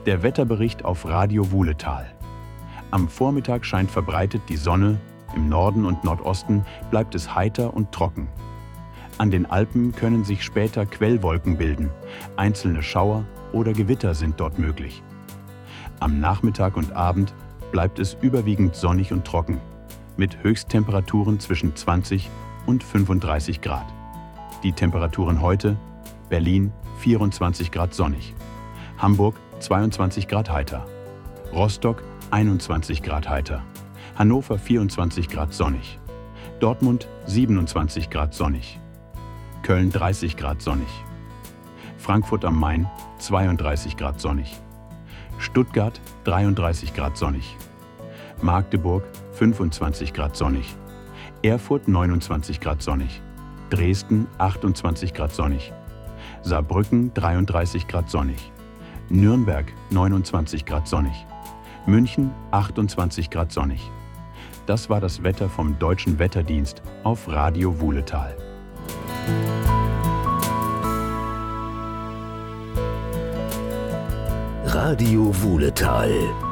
Der Wetterbericht auf Radio Wuhletal. Am Vormittag scheint verbreitet die Sonne, im Norden und Nordosten bleibt es heiter und trocken. An den Alpen können sich später Quellwolken bilden, einzelne Schauer oder Gewitter sind dort möglich. Am Nachmittag und Abend bleibt es überwiegend sonnig und trocken, mit Höchsttemperaturen zwischen 20 und 35 Grad. Die Temperaturen heute: Berlin 24 Grad sonnig, Hamburg 22 Grad heiter, Rostock 21 Grad heiter, Hannover 24 Grad sonnig, Dortmund 27 Grad sonnig, Köln 30 Grad sonnig, Frankfurt am Main 32 Grad sonnig, Stuttgart 33 Grad sonnig, Magdeburg 25 Grad sonnig, Erfurt 29 Grad sonnig, Dresden 28 Grad sonnig, Saarbrücken 33 Grad sonnig, Nürnberg 29 Grad sonnig, München 28 Grad sonnig. Das war das Wetter vom Deutschen Wetterdienst auf Radio Wuhletal. Radio Wuhletal.